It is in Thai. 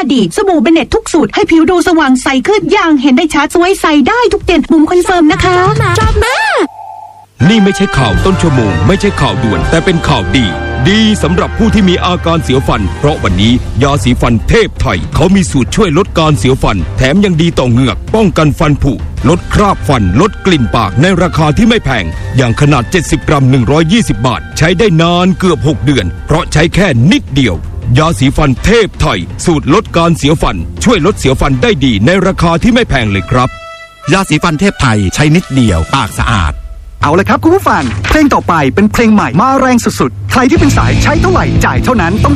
ดีสบู่เบเน็ตทุกสูตรให้ผิวดูสว่างใสขึ้นอย่างเห็นได้ชัดสวยใสได้ทุกเดือนบุ๋มคอนเฟิร์มนะคะชอบมากนี่ไม่ใช่ข่าวต้นชั่วโมงไม่ใช่ข่าวด่วนแต่เป็นข่าวดีสำหรับผู้ที่มีอาการเสียวฟันเพราะวันนี้ยาสีฟันเทพไทยเขามีสูตรช่วยลดการเสียวฟันแถมยังดีต่อเหงือกป้องกันฟันผุลดคราบฟันลดกลิ่นปากในราคาที่ไม่แพงอย่างขนาด70 กรัม120 บาทใช้ได้นานเกือบ6 เดือนเพราะใช้แค่นิดเดียวยาสีฟันเทพไทยสูตรลดการเสียวฟันช่วยลดเสียวฟันได้ดีในราคาที่ไม่แพงเลยครับยาสีฟันเทพไทยใช้นิดเดียวปากสะอาดเอาละครับคุณผู้ฟังเพลงต่อไปเป็นเพลงใหม่มาแรงสุดๆใครที่เป็นสายใช้เท่าไหร่จ่ายเท่านั้นต้อง